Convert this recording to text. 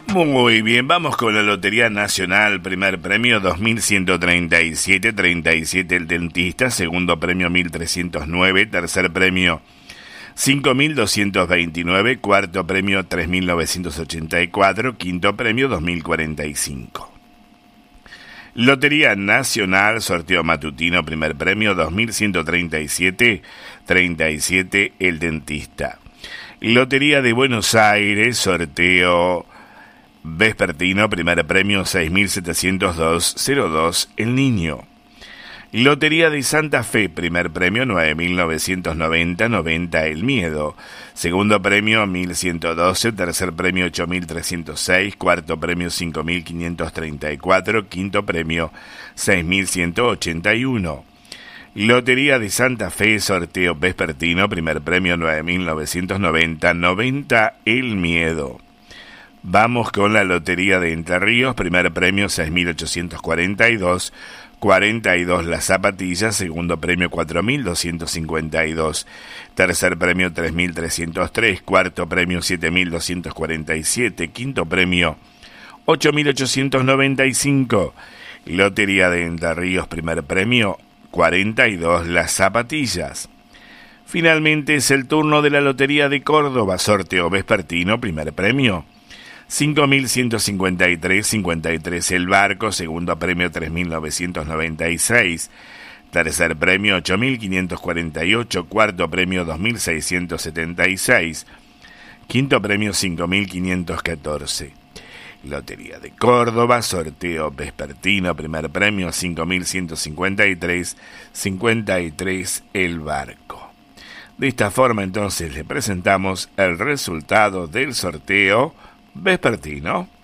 Muy bien, vamos con la Lotería Nacional. Primer premio 2137, 37 el dentista. Segundo premio 1309. Tercer premio 5229. Cuarto premio 3984. Quinto premio 2045. Lotería Nacional, sorteo matutino, primer premio 2137, 37 el dentista. Lotería de Buenos Aires, sorteo vespertino, primer premio 6702, el niño. Lotería de Santa Fe, primer premio 9990, 90 el miedo. Segundo premio 1112, tercer premio 8306, cuarto premio 5534, quinto premio 6181. Lotería de Santa Fe, sorteo vespertino, primer premio 9990, 90 el miedo. Vamos con la Lotería de Entre Ríos, primer premio 6842, 42 las zapatillas, segundo premio 4252, tercer premio 3303, cuarto premio 7247, quinto premio 8895. Lotería de Entre Ríos, primer premio 42 las zapatillas. Finalmente es el turno de la Lotería de Córdoba, sorteo vespertino, primer premio 5153, 53 el barco, segundo premio 3996, tercer premio 8548, cuarto premio 2676, quinto premio 5514. Lotería de Córdoba, sorteo vespertino, primer premio 5153, 53 el barco. De esta forma entonces le presentamos el resultado del sorteo vespertino.